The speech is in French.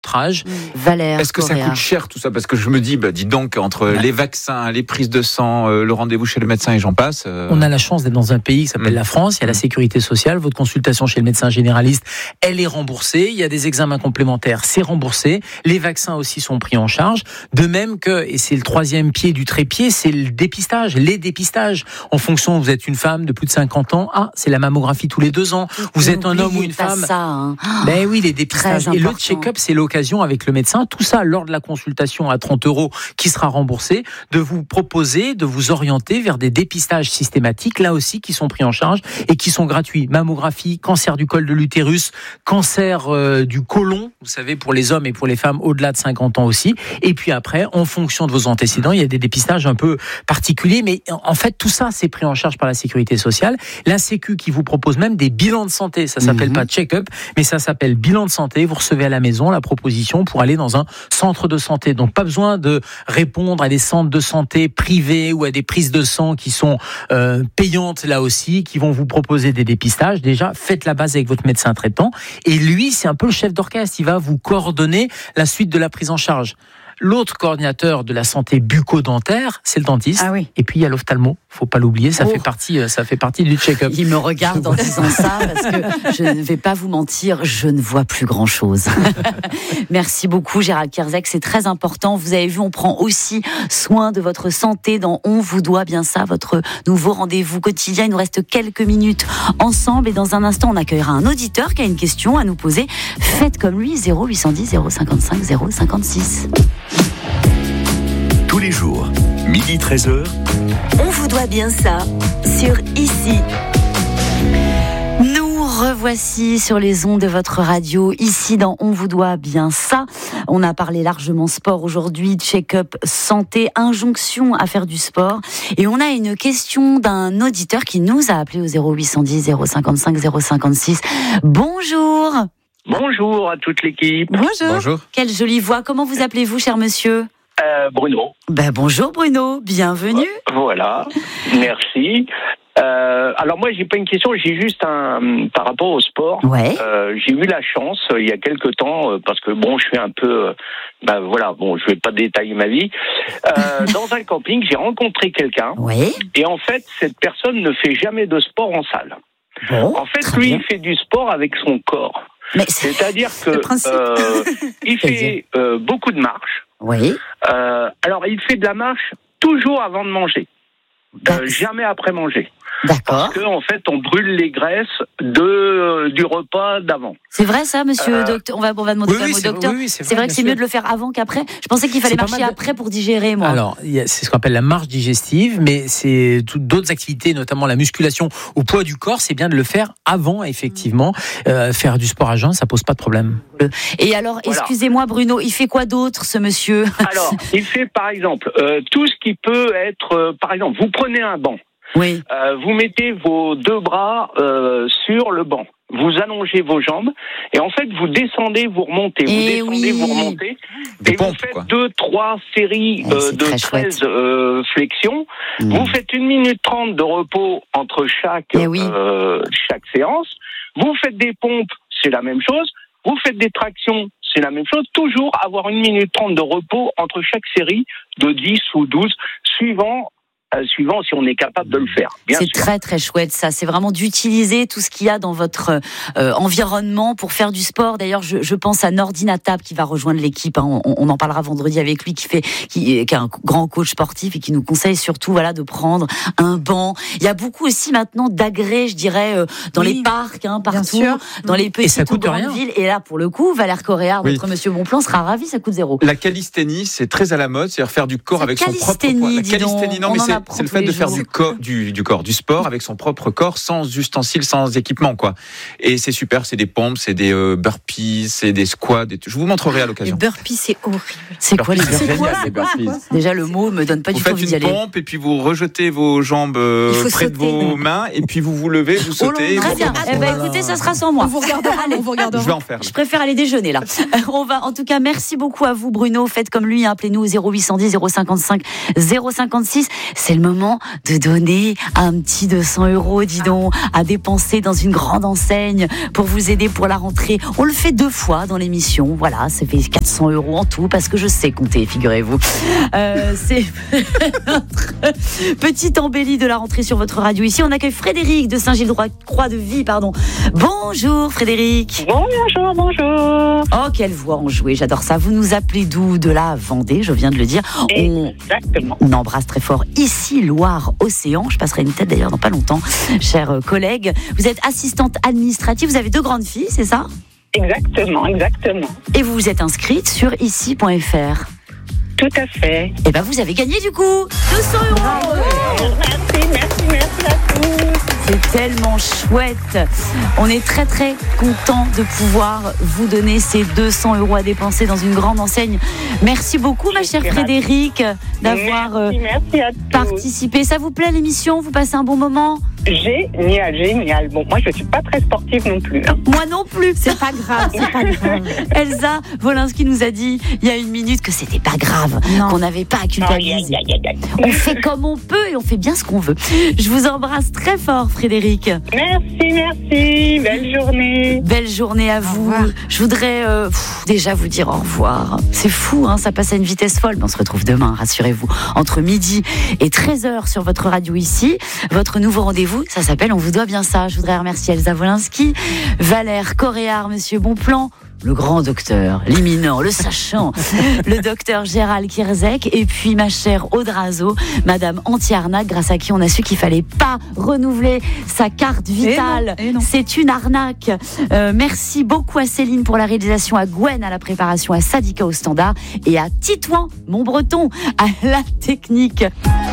votre âge. Valère, est-ce que ça coûte cher tout ça? Parce que je me dis, dis donc, entre les vaccins, les prises de sang, le rendez-vous chez le médecin et j'en passe. On a la chance d'être dans un pays qui s'appelle la France. Il y a la sécurité sociale. Votre consultation chez le médecin généraliste, elle est remboursée. Il y a des examens complémentaires, c'est remboursé. Les vaccins aussi sont pris en charge. De même que, et c'est le troisième pied du trépied, c'est le dépistage, les dépistages. En fonction, vous êtes une femme de plus de 50 ans, c'est la mammographie tous les 2 ans. Vous êtes un homme ou une femme. Ça, Ben oui, les dépistages. Et le check-up, c'est l'occasion avec le médecin, tout ça lors de la consultation à 30 € qui sera remboursé, de vous proposer, de vous orienter vers des dépistages systématiques, là aussi, qui sont pris en charge et qui sont gratuits. Mammographie, cancer du col de l'utérus, cancer du côlon, vous savez, pour les hommes et pour les femmes au-delà de 50 ans aussi. Et puis après, en fonction de vos antécédents, il y a des dépistages un peu particuliers, mais en fait, tout ça, c'est pris en charge par la sécurité sociale. La Sécu qui vous propose même des bilans de santé, ça s'appelle pas check-up, mais ça s'appelle bilan de santé. Vous recevez à la maison la proposition pour aller dans un centre de santé. Donc pas besoin de répondre à des centres de santé privés ou à des prises de sang qui sont payantes là aussi, qui vont vous proposer des dépistages. Déjà, faites la base avec votre médecin traitant. Et lui, c'est un peu le chef d'orchestre. Il va vous coordonner la suite de la prise en charge. L'autre coordinateur de la santé bucco-dentaire, c'est le dentiste. Ah oui. Et puis il y a l'ophtalmo. Faut pas l'oublier, ça fait partie du check-up. Il me regarde en disant ça parce que je ne vais pas vous mentir, je ne vois plus grand-chose. Merci beaucoup Gérald Kierzek, c'est très important. Vous avez vu, on prend aussi soin de votre santé dans On vous doit bien ça, votre nouveau rendez-vous quotidien. Il nous reste quelques minutes ensemble et dans un instant, on accueillera un auditeur qui a une question à nous poser. Faites comme lui, 0810 055 056. Tous les jours, 12h-13h, On vous doit bien ça, sur Ici. Nous revoici sur les ondes de votre radio, ici dans On vous doit bien ça. On a parlé largement sport aujourd'hui, check-up santé, injonction à faire du sport. Et on a une question d'un auditeur qui nous a appelé au 0810 055 056. Bonjour. Bonjour à toute l'équipe. Bonjour. Quelle jolie voix. Comment vous appelez-vous, cher monsieur ? Bruno. Bonjour Bruno, bienvenue. Voilà, merci. Alors moi, j'ai pas une question, j'ai juste par rapport au sport. Ouais. J'ai eu la chance il y a quelque temps, parce que je suis un peu, je vais pas détailler ma vie. Dans un camping, j'ai rencontré quelqu'un. Ouais. Et en fait, cette personne ne fait jamais de sport en salle. Bon, en fait, lui, il fait du sport avec son corps. Mais c'est-à-dire que il fait beaucoup de marches. Oui. Alors, il fait de la marche toujours avant de manger, jamais après manger. D'accord. Parce qu'en fait, on brûle les graisses du repas d'avant. C'est vrai ça, monsieur docteur? On va demander quand même au docteur. C'est vrai que c'est mieux de le faire avant qu'après. Je pensais qu'il fallait marcher après pour digérer, moi. Alors, c'est ce qu'on appelle la marche digestive, mais c'est d'autres activités, notamment la musculation au poids du corps, c'est bien de le faire avant, effectivement. Faire du sport à jeun, ça pose pas de problème. Et alors, excusez-moi Bruno, il fait quoi d'autre, ce monsieur? Alors, il fait par exemple tout ce qui peut être, par exemple, vous prenez un banc. Oui. Vous mettez vos 2 bras sur le banc. Vous allongez vos jambes et en fait vous descendez, vous remontez, vous remontez Des et pompes, vous faites quoi. 2-3 séries de 13 flexions. Vous faites 1 minute 30 de repos entre chaque séance. Vous faites des pompes, c'est la même chose. Vous faites des tractions, c'est la même chose. Toujours avoir 1 minute 30 de repos entre chaque série de 10 ou 12, suivant si on est capable de le faire. C'est très très chouette ça, c'est vraiment d'utiliser tout ce qu'il y a dans votre environnement pour faire du sport. D'ailleurs, je pense à Nordinatab qui va rejoindre l'équipe, hein. On en parlera vendredi avec lui, qui est un grand coach sportif et qui nous conseille surtout de prendre un banc. Il y a beaucoup aussi maintenant d'agrès, je dirais, dans les parcs, partout, dans les petites ou grandes villes. Et là, pour le coup, Valère Coréard, notre monsieur Bonplan, sera ravi, ça coûte 0. La calisthénie, c'est très à la mode, c'est-à-dire faire du corps avec son propre poids. La calisthénie, non, mais c'est le fait de faire du sport avec son propre corps, sans ustensiles, sans équipement, quoi. Et c'est super, c'est des pompes, c'est des burpees, c'est des squats. Je vous montrerai à l'occasion. Les burpees, c'est horrible. C'est quoi les burpees? Déjà, le mot me donne pas du tout envie d'y aller. Vous faites une pompe et puis vous rejetez vos jambes près de vos mains et puis vous levez, vous sautez. Très bien. Écoutez, ça sera sans moi. On vous regardera. Je vais en faire. Je préfère aller déjeuner là. En tout cas, merci beaucoup à vous Bruno. Faites comme lui, appelez-nous au 0810 055 056. c'est le moment de donner un petit 200 €, dis donc, à dépenser dans une grande enseigne pour vous aider pour la rentrée. On le fait 2 fois dans l'émission. Voilà, ça fait 400 € en tout parce que je sais compter, figurez-vous. C'est notre petite embellie de la rentrée sur votre radio. Ici, on accueille Frédéric de Saint-Gilles-Croix-de-Vie. Bonjour Frédéric. Bonjour. Oh, quelle voix enjouée, j'adore ça. Vous nous appelez d'où? De la Vendée, je viens de le dire. Exactement. On embrasse très fort ici Loire-Océan. Je passerai une tête d'ailleurs dans pas longtemps, chers collègues. Vous êtes assistante administrative, vous avez 2 grandes filles, c'est ça? Exactement. Et vous vous êtes inscrite sur ici.fr. Tout à fait. Et ben vous avez gagné du coup 200 €. Merci à tous. C'est tellement chouette. On est très très content de pouvoir vous donner ces 200 € à dépenser dans une grande enseigne. Merci beaucoup ma chère Frédéric d'avoir participé. Ça vous plaît l'émission? Vous passez un bon moment? Génial. Bon, moi je suis pas très sportive non plus. Moi non plus. C'est pas grave. Elsa Wolinski nous a dit il y a 1 minute que c'était pas grave, qu'on n'avait pas à culpabiliser. On fait comme on peut et on fait bien ce qu'on veut. Je vous embrasse très fort Frédéric. Merci. Belle journée à vous. Je voudrais déjà vous dire au revoir. C'est fou, ça passe à une vitesse folle, mais on se retrouve demain, rassurez-vous, entre midi et 13h sur votre radio ici. Votre nouveau rendez-vous, ça s'appelle On vous doit bien ça. Je voudrais remercier Elsa Wolinski, Valère Coréard, Monsieur Bonplan, le grand docteur, l'éminent, le sachant, le docteur Gérald Kierzek, et puis ma chère Audrazo, Madame Anti-Arnaque, grâce à qui on a su qu'il fallait pas renouveler sa carte vitale. Et non. C'est une arnaque. Merci beaucoup à Céline pour la réalisation, à Gwen à la préparation, à Sadika au standard et à Titouan, mon breton, à la technique.